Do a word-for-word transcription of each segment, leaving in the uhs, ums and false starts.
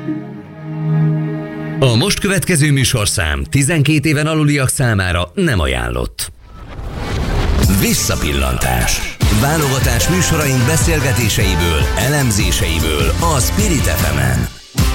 A most következő műsorszám tizenkét éven aluliak számára nem ajánlott. Visszapillantás. Válogatás műsoraink beszélgetéseiből, elemzéseiből a Spirit ef emen.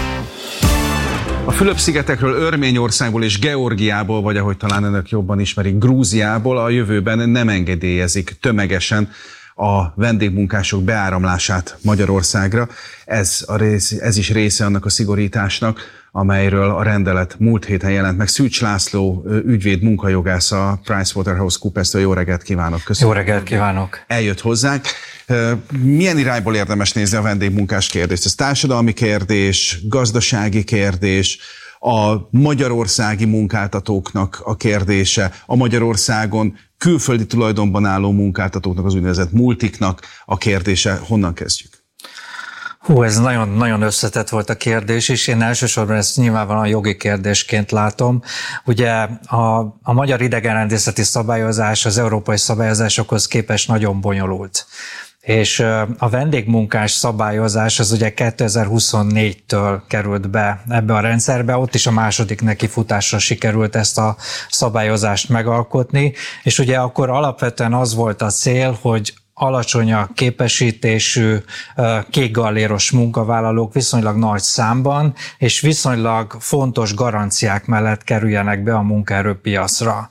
A Fülöp-szigetekről, Örményországból és Georgiából, vagy ahogy talán önök jobban ismerik, Grúziából a jövőben nem engedélyezik tömegesen a vendégmunkások beáramlását Magyarországra. Ez, a rész, ez is része annak a szigorításnak, amelyről a rendelet múlt héten jelent meg. Szűcs László ügyvéd, munkajogász, a PricewaterhouseCoopers-től. Jó reggelt kívánok! Köszönöm. Jó reggelt kívánok! Eljött hozzánk. Milyen irányból érdemes nézni a vendégmunkás kérdést? Ez társadalmi kérdés, gazdasági kérdés, a magyarországi munkáltatóknak a kérdése, a Magyarországon külföldi tulajdonban álló munkáltatóknak, az úgynevezett multiknak a kérdése. Honnan kezdjük? Hú, ez nagyon, nagyon összetett volt a kérdés, és én elsősorban ezt nyilvánvalóan jogi kérdésként látom. Ugye a, a magyar idegenrendészeti szabályozás az európai szabályozásokhoz képest nagyon bonyolult. És a vendégmunkás szabályozás az ugye kétezer-huszonnégytől került be ebbe a rendszerbe, ott is a második nekifutásra sikerült ezt a szabályozást megalkotni, és ugye akkor alapvetően az volt a cél, hogy alacsony a képesítésű, kékgalléros munkavállalók viszonylag nagy számban, és viszonylag fontos garanciák mellett kerüljenek be a munkaerőpiacra.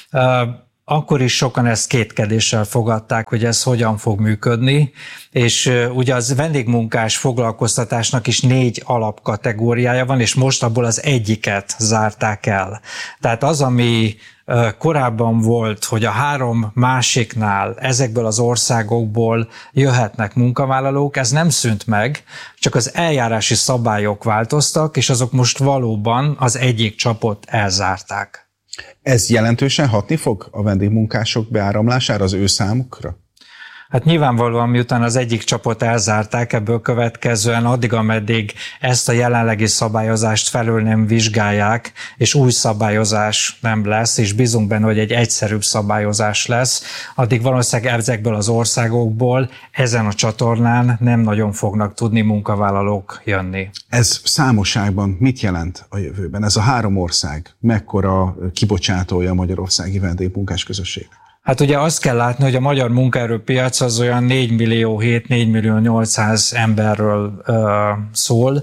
Akkor is sokan ezt kétkedéssel fogadták, hogy ez hogyan fog működni, és ugye az vendégmunkás foglalkoztatásnak is négy alapkategóriája van, és most abból az egyiket zárták el. Tehát az, ami korábban volt, hogy a három másiknál ezekből az országokból jöhetnek munkavállalók, ez nem szűnt meg, csak az eljárási szabályok változtak, és azok most valóban az egyik csapot elzárták. Ez jelentősen hatni fog a vendégmunkások beáramlására, az ő számukra? Hát nyilvánvalóan, miután az egyik csapot elzárták, ebből következően addig, ameddig ezt a jelenlegi szabályozást felül nem vizsgálják, és új szabályozás nem lesz, és bízunk benne, hogy egy egyszerűbb szabályozás lesz, addig valószínűleg ezekből az országokból ezen a csatornán nem nagyon fognak tudni munkavállalók jönni. Ez számosságban mit jelent a jövőben? Ez a három ország mekkora kibocsátója a magyarországi vendégmunkás közösség? Hát ugye azt kell látni, hogy a magyar munkaerőpiac az olyan négy millió hét, négy millió nyolcszáz emberről ö, szól.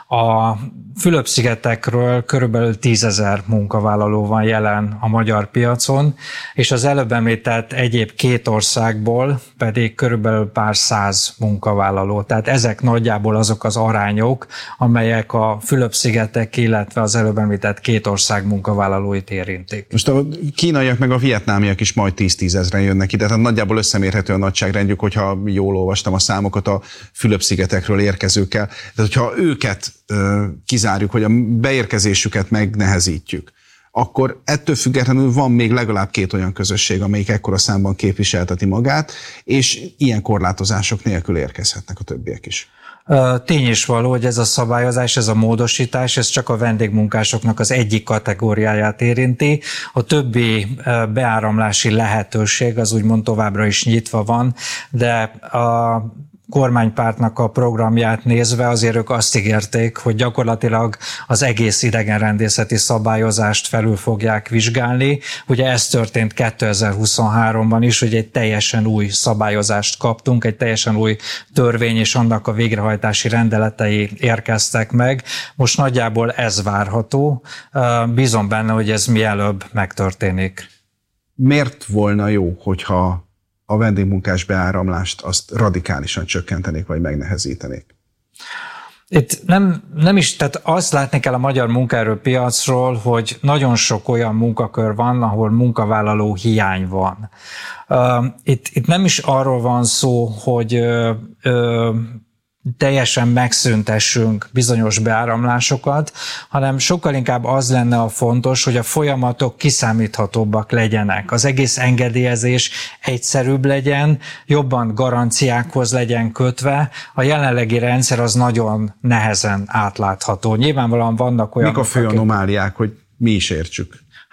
A Fülöp-szigetekről körülbelül tízezer munkavállaló van jelen a magyar piacon, és az előbb említett egyéb két országból pedig körülbelül pár száz munkavállaló. Tehát ezek nagyjából azok az arányok, amelyek a Fülöp-szigetek, illetve az előbb említett két ország munkavállalóit érintik. Most a kínaiak meg a vietnámiak is majd tíz-tízezren jönnek ide, tehát nagyjából összemérhető a nagyságrendjük, hogyha jól olvastam a számokat a Fülöp-szigetekről érkezőkkel. Tehát hogyha őket kizárjuk, hogy a beérkezésüket megnehezítjük, akkor ettől függetlenül van még legalább két olyan közösség, amelyik ekkora számban képviselteti magát, és ilyen korlátozások nélkül érkezhetnek a többiek is. Tény is való, hogy ez a szabályozás, ez a módosítás, ez csak a vendégmunkásoknak az egyik kategóriáját érinti. A többi beáramlási lehetőség az úgymond továbbra is nyitva van, de a kormánypártnak a programját nézve azért ők azt ígérték, hogy gyakorlatilag az egész idegenrendészeti szabályozást felül fogják vizsgálni. Ugye ez történt kétezer-huszonháromban is, hogy egy teljesen új szabályozást kaptunk, egy teljesen új törvény és annak a végrehajtási rendeletei érkeztek meg. Most nagyjából ez várható. Bízom benne, hogy ez mielőbb megtörténik. Miért volna jó, hogyha a vendégmunkás beáramlást azt radikálisan csökkentenék, vagy megnehezítenék? Itt nem, nem is, tehát azt látni kell a magyar munkaerőpiacról, hogy nagyon sok olyan munkakör van, ahol munkavállaló hiány van. Itt, itt nem is arról van szó, hogy ö, ö, teljesen megszüntessünk bizonyos beáramlásokat, hanem sokkal inkább az lenne a fontos, hogy a folyamatok kiszámíthatóbbak legyenek. Az egész engedélyezés egyszerűbb legyen, jobban garanciákhoz legyen kötve. A jelenlegi rendszer az nagyon nehezen átlátható. Nyilvánvalóan vannak olyan... Mik a fő anomáliák, hogy mi is értsük?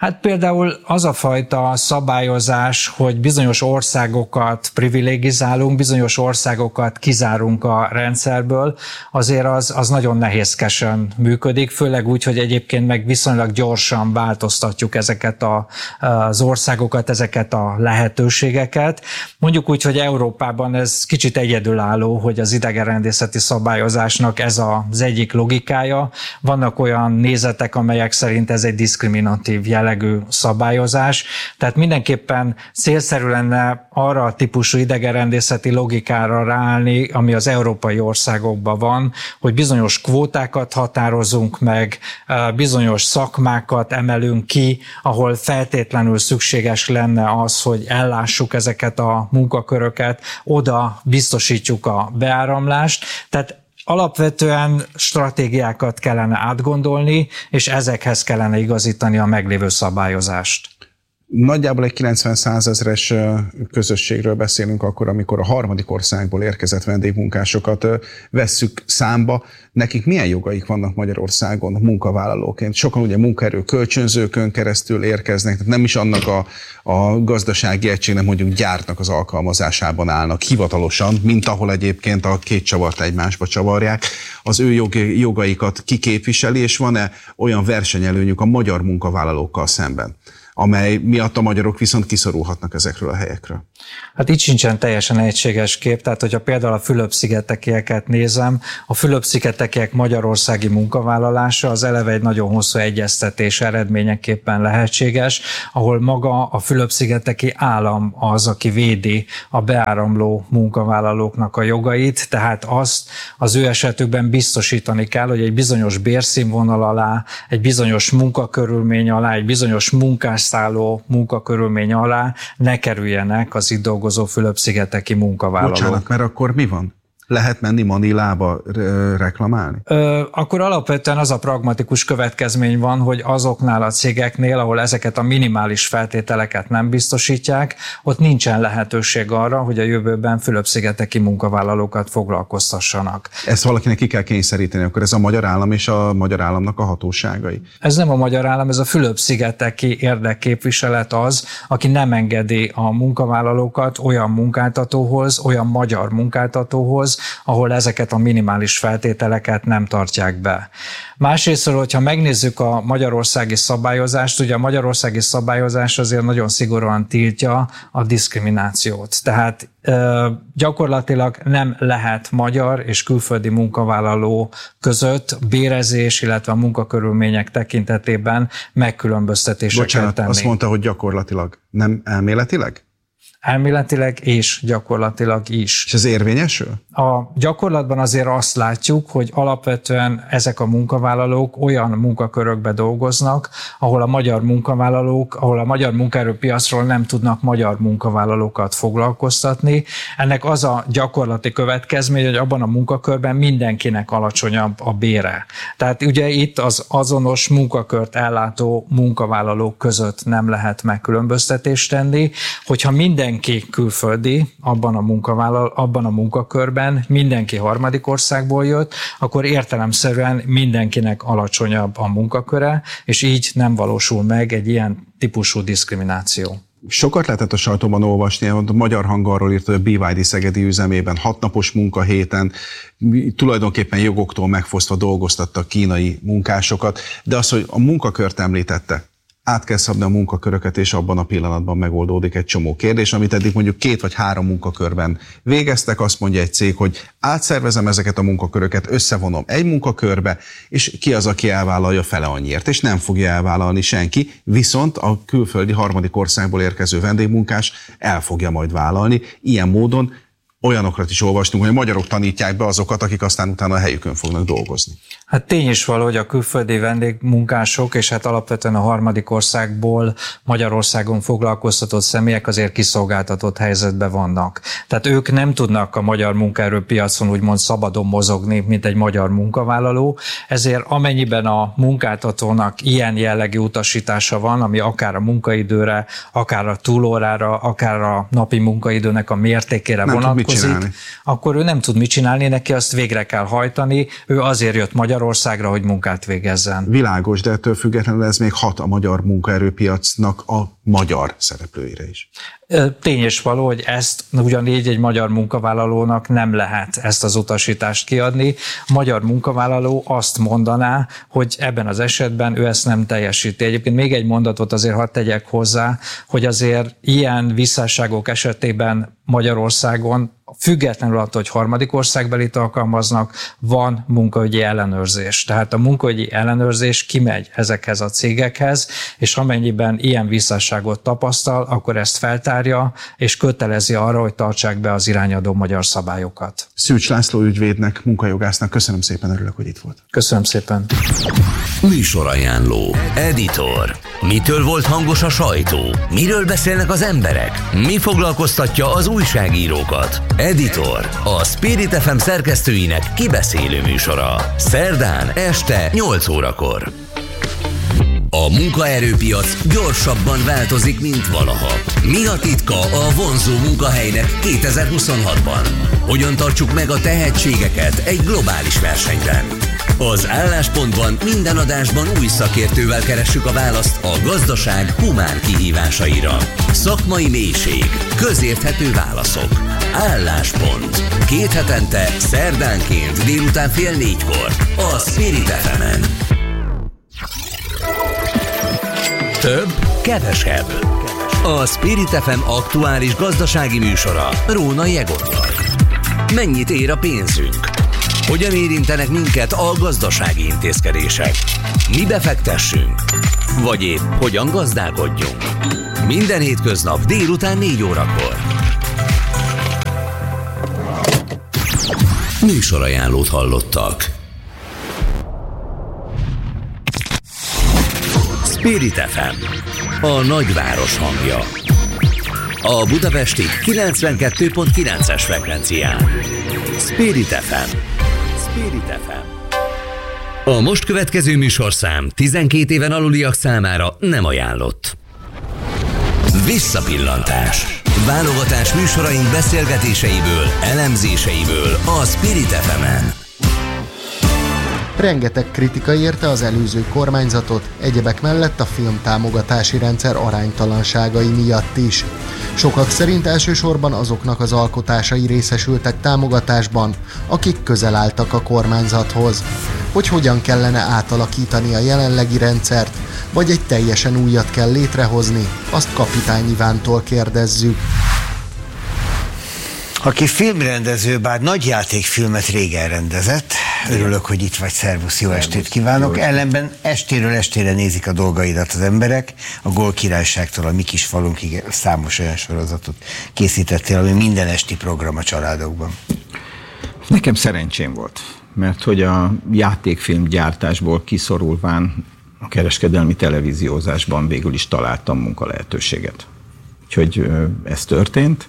Hát például az a fajta szabályozás, hogy bizonyos országokat privilegizálunk, bizonyos országokat kizárunk a rendszerből, azért az, az nagyon nehézkesen működik, főleg úgy, hogy egyébként meg viszonylag gyorsan változtatjuk ezeket a, az országokat, ezeket a lehetőségeket. Mondjuk úgy, hogy Európában ez kicsit egyedülálló, hogy az idegenrendészeti szabályozásnak ez az egyik logikája. Vannak olyan nézetek, amelyek szerint ez egy diszkriminatív jellegű szabályozás, tehát mindenképpen célszerű lenne arra a típusú idegenrendészeti logikára ráállni, ami az európai országokban van, hogy bizonyos kvótákat határozunk meg, bizonyos szakmákat emelünk ki, ahol feltétlenül szükséges lenne az, hogy ellássuk ezeket a munkaköröket, oda biztosítjuk a beáramlást, tehát alapvetően stratégiákat kellene átgondolni, és ezekhez kellene igazítani a meglévő szabályozást. Nagyjából egy kilencven százezres közösségről beszélünk akkor, amikor a harmadik országból érkezett vendégmunkásokat vesszük számba. Nekik milyen jogaik vannak Magyarországon munkavállalóként? Sokan ugye munkaerő kölcsönzőkön keresztül érkeznek, tehát nem is annak a, a gazdasági egységnek, mondjuk gyártnak az alkalmazásában állnak hivatalosan, mint ahol egyébként a két csavart egymásba csavarják. Az ő jog, jogaikat kiképviseli, és van-e olyan versenyelőnyük a magyar munkavállalókkal szemben, amely miatt a magyarok viszont kiszorulhatnak ezekről a helyekről? Hát itt sincsen teljesen egységes kép, tehát hogyha például a Fülöp-szigetekieket nézem, a Fülöp-szigetekiek magyarországi munkavállalása az eleve egy nagyon hosszú egyeztetés eredményeképpen lehetséges, ahol maga a Fülöp-szigeteki állam az, aki védi a beáramló munkavállalóknak a jogait, tehát azt az ő esetükben biztosítani kell, hogy egy bizonyos bérszínvonal alá, egy bizonyos munkakörülmény alá, egy bizonyos munkásszálló munkakörülmény alá ne kerüljenek az itt dolgozó Fülöp-szigeteki munkavállalók. Bocsánat, mert akkor mi van? Lehet menni Manilába reklamálni? Ö, akkor alapvetően az a pragmatikus következmény van, hogy azoknál a cégeknél, ahol ezeket a minimális feltételeket nem biztosítják, ott nincsen lehetőség arra, hogy a jövőben Fülöp-szigeteki munkavállalókat foglalkoztassanak. Ezt valakinek ki kell kényszeríteni, akkor ez a magyar állam és a magyar államnak a hatóságai? Ez nem a magyar állam, ez a Fülöp-szigeteki érdekképviselet az, aki nem engedi a munkavállalókat olyan munkáltatóhoz, olyan magyar munkáltatóhoz, ahol ezeket a minimális feltételeket nem tartják be. Másrésztről, hogyha megnézzük a magyarországi szabályozást, ugye a magyarországi szabályozás azért nagyon szigorúan tiltja a diszkriminációt. Tehát ö, gyakorlatilag nem lehet magyar és külföldi munkavállaló között bérezés, illetve a munkakörülmények tekintetében megkülönböztetéseket Bocsánat, tenni. azt mondta, hogy gyakorlatilag, nem elméletileg? Elméletileg és gyakorlatilag is. És ez érvényesül? A gyakorlatban azért azt látjuk, hogy alapvetően ezek a munkavállalók olyan munkakörökbe dolgoznak, ahol a magyar munkavállalók, ahol a magyar munkaerőpiacról nem tudnak magyar munkavállalókat foglalkoztatni. Ennek az a gyakorlati következmény, hogy abban a munkakörben mindenkinek alacsonyabb a bére. Tehát ugye itt az azonos munkakört ellátó munkavállalók között nem lehet megkülönböztetést tenni, hogyha minden mindenki külföldi abban a munkavállaló, abban a munkakörben, mindenki harmadik országból jött, akkor értelemszerűen mindenkinek alacsonyabb a munkaköre, és így nem valósul meg egy ilyen típusú diszkrimináció. Sokat lehetett a sajtóban olvasni, a Magyar Hang arról írt, hogy a bé vé dé szegedi üzemében hatnapos munkahéten tulajdonképpen jogoktól megfosztva dolgoztatta a kínai munkásokat, de az, hogy a munkakört említette, át kell szabni a munkaköröket, és abban a pillanatban megoldódik egy csomó kérdés, amit eddig mondjuk két vagy három munkakörben végeztek. Azt mondja egy cég, hogy átszervezem ezeket a munkaköröket, összevonom egy munkakörbe, és ki az, aki elvállalja fele annyiért, és nem fogja elvállalni senki, viszont a külföldi harmadik országból érkező vendégmunkás el fogja majd vállalni. Ilyen módon olyanokat is olvastunk, hogy a magyarok tanítják be azokat, akik aztán utána a helyükön fognak dolgozni. Hát tény is való, hogy a külföldi vendégmunkások, és hát alapvetően a harmadik országból Magyarországon foglalkoztatott személyek azért kiszolgáltatott helyzetben vannak. Tehát ők nem tudnak a magyar munkaerőpiacon úgymond szabadon mozogni, mint egy magyar munkavállaló, ezért amennyiben a munkáltatónak ilyen jellegű utasítása van, ami akár a munkaidőre, akár a túlórára, akár a napi munkaidőnek a mértékére nem vonatkozik, foglalkozik, akkor ő nem tud mit csinálni, neki azt végre kell hajtani, ő azért jött Magyarországra, hogy munkát végezzen. Világos, de ettől függetlenül ez még hat a magyar munkaerőpiacnak a magyar szereplőire is. Tény és való, hogy ezt ugyanígy egy magyar munkavállalónak nem lehet ezt az utasítást kiadni. A magyar munkavállaló azt mondaná, hogy ebben az esetben ő ezt nem teljesíti. Egyébként még egy mondatot azért hadd tegyek hozzá, hogy azért ilyen visszásságok esetében Magyarországon, függetlenül attól, hogy harmadik országbelit alkalmaznak, van munkaügyi ellenőrzés. Tehát a munkaügyi ellenőrzés kimegy ezekhez a cégekhez, és amennyiben ilyen visszásságot tapasztal, akkor ezt feltárja, és kötelezi arra, hogy tartsák be az irányadó magyar szabályokat. Szűcs László ügyvédnek, munkajogásznak köszönöm szépen, örülök, hogy itt volt. Köszönöm szépen. Műsorajánló. Editor. Mitől volt hangos a sajtó? Miről beszélnek az emberek? Mi foglalkoztatja az újságírókat? Editor. A Spirit ef em szerkesztőinek kibeszélő műsora. Szerdán este nyolc órakor. A munkaerőpiac gyorsabban változik, mint valaha. Mi a titka a vonzó munkahelynek kétezer-huszonhatban? Hogyan tartsuk meg a tehetségeket egy globális versenyben? Az Álláspontban minden adásban új szakértővel keressük a választ a gazdaság humán kihívásaira. Szakmai mélység, közérthető válaszok. Álláspont. Két hetente, szerdánként délután fél négykor a Spirit ef emen. Több, kevesebb. A Spirit ef em aktuális gazdasági műsora Rónai Egonnal. Mennyit ér a pénzünk? Hogyan érintenek minket a gazdasági intézkedések? Mi befektessünk? Vagy épp hogyan gazdálkodjunk? Minden hétköznap délután négy órakor. Műsorajánlót hallottak. Spirit ef em, a nagyváros hangja. A budapesti kilencvenkettő pont kilences frekvencián. Spirit ef em. Spirit ef em. A most következő műsorszám tizenkét éven aluliak számára nem ajánlott. Visszapillantás. Válogatás műsoraink beszélgetéseiből, elemzéseiből a Spirit ef emen. Rengeteg kritika érte az előző kormányzatot, egyebek mellett a filmtámogatási rendszer aránytalanságai miatt is. Sokak szerint elsősorban azoknak az alkotásai részesültek támogatásban, akik közel álltak a kormányzathoz. Hogy hogyan kellene átalakítani a jelenlegi rendszert, vagy egy teljesen újat kell létrehozni, azt Kapitány Ivántól kérdezzük. Aki filmrendező, bár nagyjátékfilmet régen rendezett, örülök, hogy itt vagy, szervusz, jó estét kívánok. Ellenben estéről estére nézik a dolgaidat az emberek, a Gól Királyságtól a mi kis falunkig számos olyan sorozatot készítettél, ami minden esti program a családokban. Nekem szerencsém volt, mert hogy a játékfilm gyártásból kiszorulván a kereskedelmi televíziózásban végül is találtam munkalehetőséget. Úgyhogy ez történt.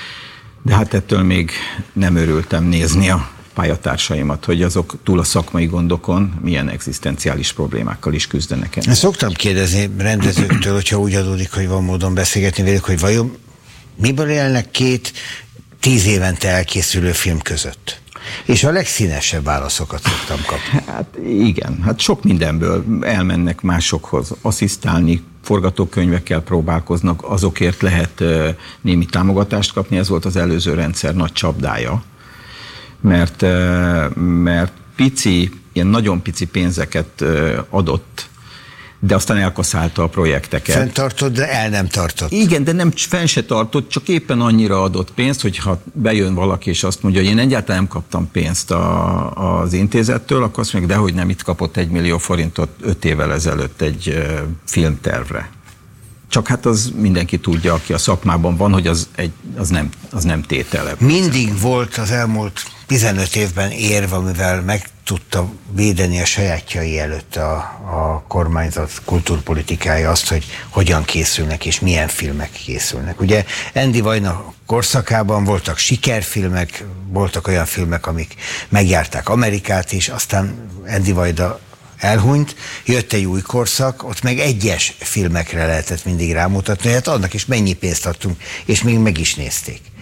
De hát ettől még nem örültem nézni a pályatársaimat, hogy azok túl a szakmai gondokon milyen egzisztenciális problémákkal is küzdenek el. Szoktam kérdezni rendezőktől, hogyha úgy adódik, hogy van módon beszélgetni velük, hogy vajon miből élnek két tíz évente elkészülő film között? És a legszínesebb válaszokat szoktam kapni. Hát igen, hát sok mindenből elmennek másokhoz asszisztálni, forgatókönyvekkel próbálkoznak, azokért lehet uh, némi támogatást kapni, ez volt az előző rendszer nagy csapdája, mert, uh, mert pici, ilyen nagyon pici pénzeket uh, adott, de aztán elkaszálta a projekteket. Fenntartott, de el nem tartott. Igen, de nem fenn se tartott, csak éppen annyira adott pénzt, hogyha bejön valaki és azt mondja, hogy én egyáltalán nem kaptam pénzt a, az intézettől, akkor azt mondja, de hogy nem, itt kapott egy millió forintot öt évvel ezelőtt egy uh, filmtervre. Csak hát az mindenki tudja, aki a szakmában van, hogy az, egy, az, nem, az nem tétele. Mindig volt az elmúlt tizenöt évben érv, amivel meg tudta védeni a sajátjai előtt a, a kormányzat kultúrpolitikája azt, hogy hogyan készülnek és milyen filmek készülnek. Ugye Andy Vajna korszakában voltak sikerfilmek, voltak olyan filmek, amik megjárták Amerikát is, aztán Andy Vajna elhunyt, jött egy új korszak, ott meg egyes filmekre lehetett mindig rámutatni, hát annak is mennyi pénzt adtunk, és még meg is nézték.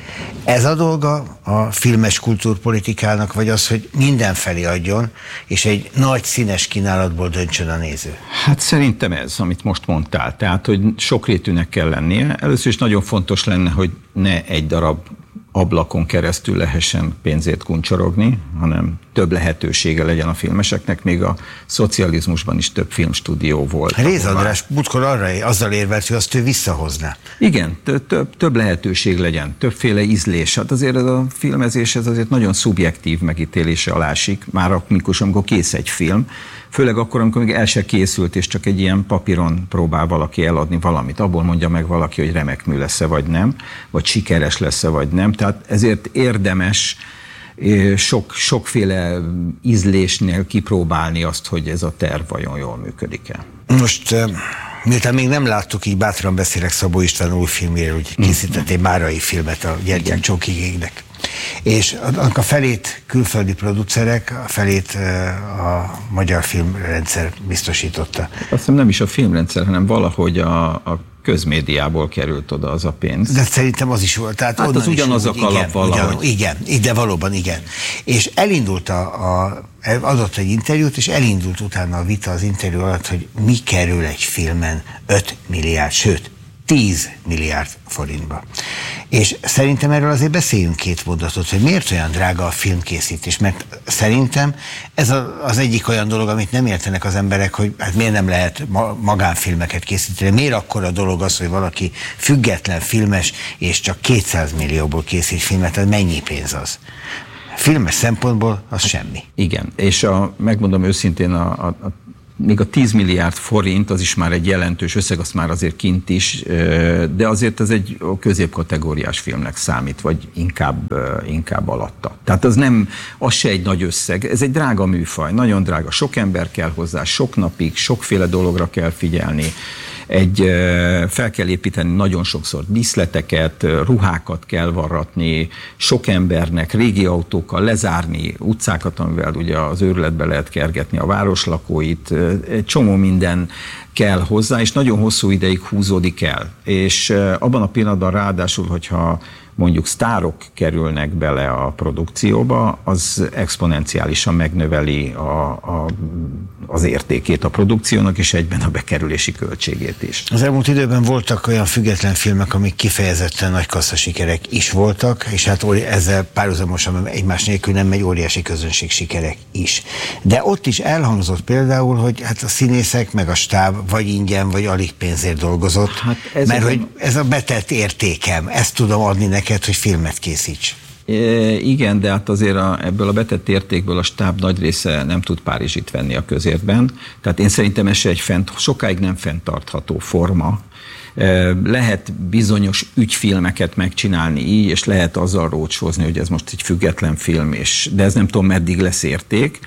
Ez a dolga a filmes kultúrpolitikának, vagy az, hogy mindenfelé adjon, és egy nagy színes kínálatból döntsön a néző? Hát szerintem ez, amit most mondtál. Tehát, hogy sokrétűnek kell lennie. Először is nagyon fontos lenne, hogy ne egy darab ablakon keresztül lehessen pénzét kuncsorogni, hanem több lehetősége legyen a filmeseknek, még a szocializmusban is több filmstúdió volt. Réz András múltkor arra azzal érvelt, hogy azt ő visszahozná. Igen, több, több lehetőség legyen, többféle ízlés. Hát azért ez a filmezés, ez azért nagyon szubjektív megítélése alá esik, már amikor, amikor kész egy film, főleg akkor, amikor még el se készült, és csak egy ilyen papíron próbál valaki eladni valamit, abból mondja meg valaki, hogy remek mű lesz-e vagy nem, vagy sikeres lesz-e vagy nem. Tehát ezért érdemes sok, sokféle ízlésnél kipróbálni azt, hogy ez a terv vajon jól működik-e. Most, miután még nem láttuk, így bátran beszélek Szabó István új filmjéről, hogy készített egy márai filmet a Gyertyák Csókigégnek. És annak a felét külföldi producerek, a felét a magyar filmrendszer biztosította. Azt hiszem nem is a filmrendszer, hanem valahogy a, a közmédiából került oda az a pénz. De szerintem az is volt. Tehát hát az ugyanazok úgy, alap valahogy. Ugyan, igen, de valóban igen. És elindult a, a adott egy interjút, és elindult utána a vita az interjú alatt, hogy mi kerül egy filmen öt milliárd, sőt, tíz milliárd forintba. És szerintem erről azért beszéljünk két mondatot, hogy miért olyan drága a filmkészítés, mert szerintem ez a, az egyik olyan dolog, amit nem értenek az emberek, hogy hát miért nem lehet ma, magánfilmeket készíteni, miért akkor a dolog az, hogy valaki független filmes, és csak kétszáz millióból készít filmet, tehát mennyi pénz az? Filmes szempontból az semmi. Igen, és a, megmondom őszintén, a, a, a még a tíz milliárd forint, az is már egy jelentős összeg, az már azért kint is, de azért ez egy középkategóriás filmnek számít, vagy inkább, inkább alatta. Tehát az nem, az se egy nagy összeg, ez egy drága műfaj, nagyon drága, sok ember kell hozzá, sok napig, sokféle dologra kell figyelni, egy, fel kell építeni nagyon sokszor díszleteket, ruhákat kell varratni, sok embernek, régi autókkal lezárni utcákat, amivel ugye az őrületbe lehet kergetni a városlakóit, egy csomó minden kell hozzá, és nagyon hosszú ideig húzódik el. És abban a pillanatban ráadásul, hogyha mondjuk sztárok kerülnek bele a produkcióba, az exponenciálisan megnöveli a, a, az értékét a produkciónak, és egyben a bekerülési költségét is. Az elmúlt időben voltak olyan független filmek, amik kifejezetten nagy kasszasikerek is voltak, és hát ezzel párhuzamosan egymás nélkül nem megy, óriási közönség sikerek is. De ott is elhangzott például, hogy hát a színészek meg a stáb vagy ingyen, vagy alig pénzért dolgozott, hát ez mert a... hogy ez a betett értékem, ezt tudom adni neked, hogy filmet készíts. É, igen, de hát azért a, ebből a betett értékből a stáb nagy része nem tud Párizsit venni a közértben. Tehát én szerintem ez se egy fent, sokáig nem fenntartható forma. Lehet bizonyos ügyfilmeket megcsinálni így, és lehet azzal rócsózni, hogy ez most egy független film, és, de ez nem tudom meddig lesz érték.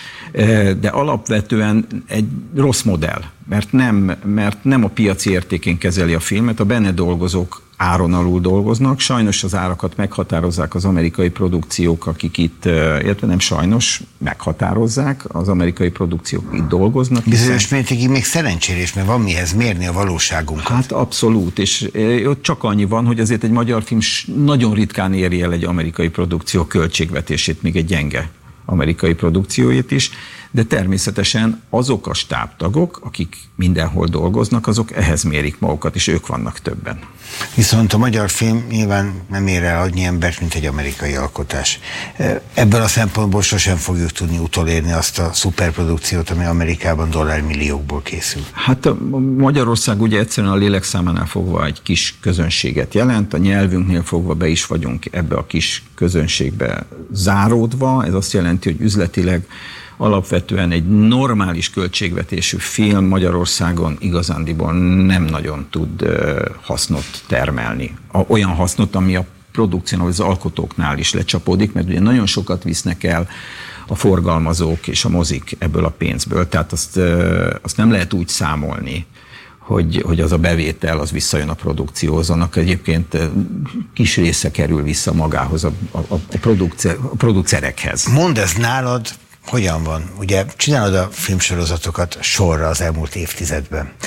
De alapvetően egy rossz modell, mert nem, mert nem a piaci értékén kezeli a filmet, a benne dolgozók áron alul dolgoznak, sajnos az árakat meghatározzák az amerikai produkciók, akik itt, illetve nem sajnos, meghatározzák, az amerikai produkciók itt dolgoznak. Bizonyos mértékig még szerencsérés, mert van mihez mérni a valóságunkat. Hát abszolút, és ott csak annyi van, hogy azért egy magyar film nagyon ritkán éri el egy amerikai produkció költségvetését, még egy gyenge amerikai produkcióit is, de természetesen azok a stábtagok, akik mindenhol dolgoznak, azok ehhez mérik magukat, és ők vannak többen. Viszont a magyar film nyilván nem ér el annyi embert, mint egy amerikai alkotás. Ebből a szempontból sosem fogjuk tudni utolérni azt a szuperprodukciót, ami Amerikában dollármilliókból készül. Hát Magyarország ugye egyszerűen a lélekszámánál fogva egy kis közönséget jelent, a nyelvünknél fogva be is vagyunk ebbe a kis közönségbe záródva, ez azt jelenti, hogy üzletileg alapvetően egy normális költségvetésű film Magyarországon igazándiból nem nagyon tud hasznot termelni. Olyan hasznot, ami a produkciónál, az alkotóknál is lecsapódik, mert ugye nagyon sokat visznek el a forgalmazók és a mozik ebből a pénzből, tehát azt, azt nem lehet úgy számolni, hogy, hogy az a bevétel az visszajön a produkcióhoz, annak egyébként kis része kerül vissza magához, a, a, a, producer, a producerekhez. Mondd, ez nálad hogyan van? Ugye csinálod a filmsorozatokat sorra az elmúlt évtizedben.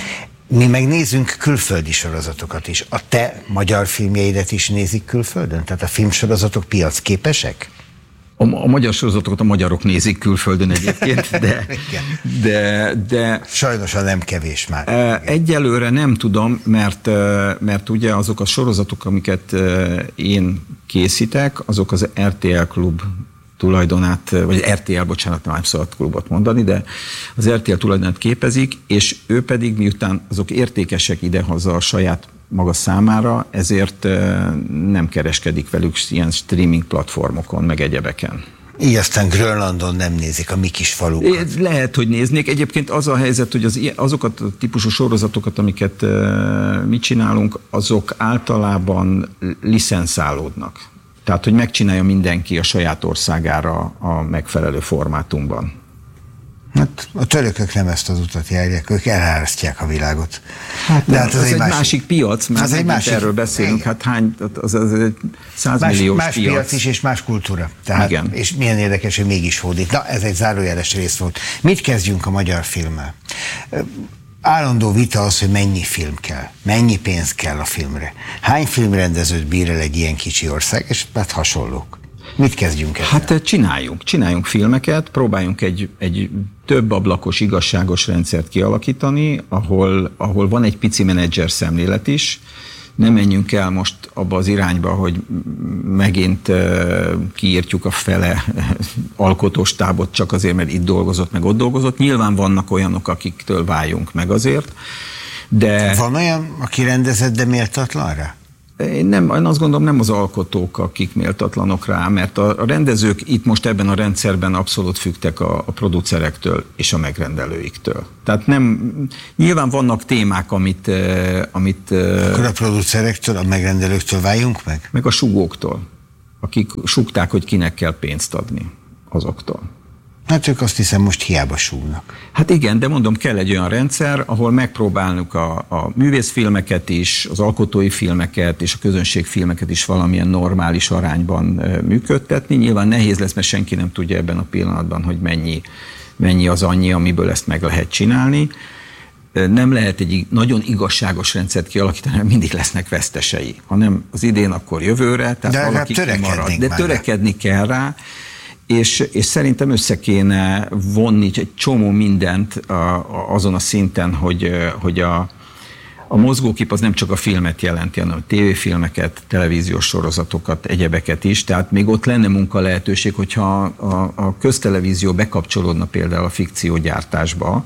Mi megnézünk külföldi sorozatokat is. A te magyar filmjeidet is nézik külföldön? Tehát a filmsorozatok piacképesek? A, a magyar sorozatokat a magyarok nézik külföldön egyébként, de, de, de... Sajnos a nem kevés már. Egyelőre nem tudom, mert, mert ugye azok a sorozatok, amiket én készítek, azok az er té el Klub tulajdonát, vagy er té el, bocsánat, nem szabad klubot mondani, de az er té el tulajdonát képezik, és ő pedig miután azok értékesek idehaza a saját maga számára, ezért nem kereskedik velük ilyen streaming platformokon, meg egyebeken. Így aztán Grönlandon nem nézik a mi kis falukat. Lehet, hogy néznék. Egyébként az a helyzet, hogy az, azokat a típusú sorozatokat, amiket uh, mi csinálunk, azok általában licenszálódnak. Tehát, hogy megcsinálja mindenki a saját országára a megfelelő formátumban. Hát a törökök nem ezt az utat járják, ők elárasztják a világot. Hát, de hát az, az egy másik, másik piac, mert az egy másik, erről beszélünk, igen. Hát hány, az, az egy százmilliós más, más piac. piac is, és más kultúra. Tehát, igen. És milyen érdekes, hogy mégis hódít. Na, ez egy zárójeles rész volt. Mit kezdjünk a magyar filmmel? Állandó vita az, hogy mennyi film kell, mennyi pénz kell a filmre. Hány filmrendezőt bír el egy ilyen kicsi ország, és hát hasonlók. Mit kezdjünk ezzel? Hát csináljunk, csináljunk filmeket, próbáljunk egy, egy több ablakos, igazságos rendszert kialakítani, ahol, ahol van egy pici menedzser szemlélet is. Nem menjünk el most abba az irányba, hogy megint uh, kiírtjuk a fele alkotóstábot csak azért, mert itt dolgozott, meg ott dolgozott. Nyilván vannak olyanok, akiktől váljunk meg azért, de... Van olyan, aki rendezett, de méltatlan rá? Én, nem, én azt gondolom, nem az alkotók, akik méltatlanok rá, mert a, a rendezők itt most ebben a rendszerben abszolút függtek a, a producerektől és a megrendelőiktől. Tehát nem, nyilván vannak témák, amit... amit Akkor a producerektől, a megrendelőktől váljunk meg? Meg a sugóktól, akik sugták, hogy kinek kell pénzt adni, azoktól. Hát ők azt hiszem most hiába súgnak. Hát igen, de mondom, kell egy olyan rendszer, ahol megpróbálunk a, a művészfilmeket is, az alkotói filmeket és a közönségfilmeket is valamilyen normális arányban működtetni. Nyilván nehéz lesz, mert senki nem tudja ebben a pillanatban, hogy mennyi, mennyi az annyi, amiből ezt meg lehet csinálni. Nem lehet egy nagyon igazságos rendszert kialakítani, mert mindig lesznek vesztesei. Ha nem az idén, akkor jövőre. Tehát de valaki kimarad. De törekedni kell rá. És, és szerintem össze kéne vonni egy csomó mindent a, a, azon a szinten, hogy, hogy a, a mozgókép az nem csak a filmet jelenti, hanem a tévéfilmeket, televíziós sorozatokat, egyebeket is. Tehát még ott lenne munka lehetőség, hogyha a, a köztelevízió bekapcsolódna például a fikciógyártásba,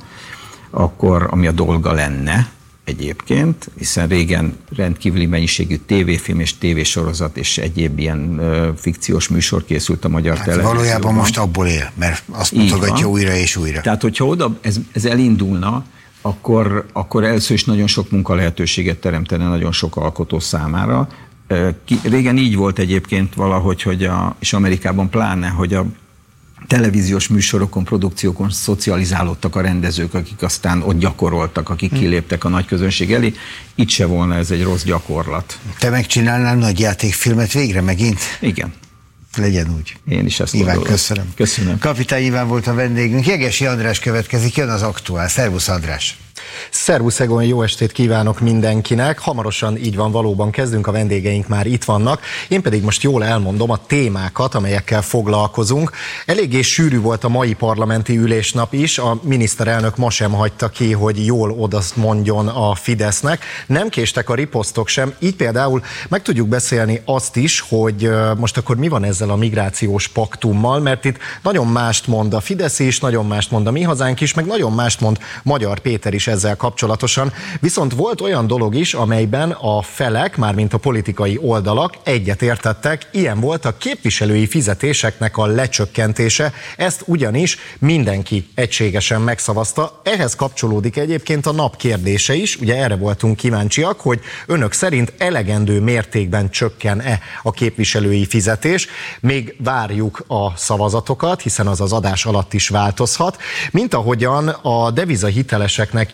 akkor ami a dolga lenne egyébként, hiszen régen rendkívüli mennyiségű tévéfilm és tévésorozat és egyéb ilyen uh, fikciós műsor készült a magyar hát televízióban. Valójában most abból él, mert azt mutogatja újra és újra. Tehát, hogyha oda ez, ez elindulna, akkor, akkor először is nagyon sok munkalehetőséget teremtene nagyon sok alkotó számára. Uh, ki, régen így volt egyébként valahogy, hogy a, és Amerikában pláne, hogy a televíziós műsorokon, produkciókon szocializálódtak a rendezők, akik aztán ott gyakoroltak, akik kiléptek a nagy közönség elé. Itt se volna ez egy rossz gyakorlat. Te megcsinálnál nagy játékfilmet végre megint? Igen. Legyen úgy. Én is ezt Iván, gondolom. köszönöm. Köszönöm. Kapitány Iván volt a vendégünk. Jegesi András következik, jön az Aktuál. Szervusz András! Szervusz Egon, jó estét kívánok mindenkinek. Hamarosan így van, valóban kezdünk, a vendégeink már itt vannak. Én pedig most jól elmondom a témákat, amelyekkel foglalkozunk. Eléggé sűrű volt a mai parlamenti ülésnap is. A miniszterelnök ma sem hagyta ki, hogy jól odazt mondjon a Fidesznek. Nem késtek a riposztok sem. Így például meg tudjuk beszélni azt is, hogy most akkor mi van ezzel a migrációs paktummal, mert itt nagyon mást mond a Fidesz is, nagyon mást mond a Mi Hazánk is, meg nagyon mást mond Magyar Péter is ezzel kapcsolatosan. Viszont volt olyan dolog is, amelyben a felek, mármint a politikai oldalak egyetértettek, ilyen volt a képviselői fizetéseknek a lecsökkentése, ezt ugyanis mindenki egységesen megszavazta. Ehhez kapcsolódik egyébként a nap kérdése is, ugye erre voltunk kíváncsiak, hogy önök szerint elegendő mértékben csökken-e a képviselői fizetés. Még várjuk a szavazatokat, hiszen az az adás alatt is változhat, mint ahogyan a devizahiteleseknek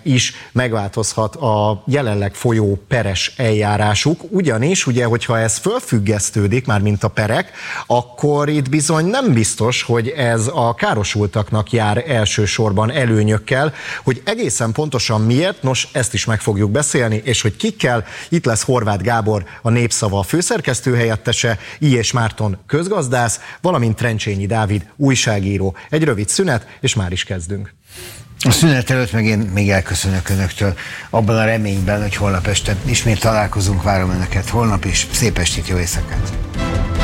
is megváltozhat a jelenleg folyó peres eljárásuk, ugyanis ugye, hogyha ez fölfüggesztődik, már mint a perek, akkor itt bizony nem biztos, hogy ez a károsultaknak jár elsősorban előnyökkel, hogy egészen pontosan miért, nos, ezt is meg fogjuk beszélni, és hogy kikkel. Itt lesz Horváth Gábor, a Népszava főszerkesztő helyettese, Ilyes Márton közgazdász, valamint Trencsényi Dávid újságíró. Egy rövid szünet, és már is kezdünk. A szünet előtt meg én még elköszönök önöktől, abban a reményben, hogy holnap este ismét találkozunk, várom önöket holnap is, szép estét, jó éjszakát!